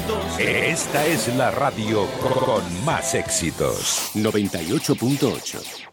Esta es la radio con más éxitos. 98.8